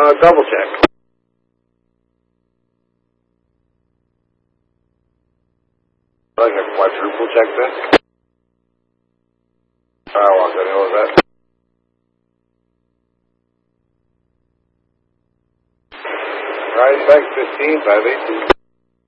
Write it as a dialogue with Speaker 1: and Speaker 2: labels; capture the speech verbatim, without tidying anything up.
Speaker 1: want to double check? I can have quadruple check this. I want to know that. Riding back fifteen, five eighteen.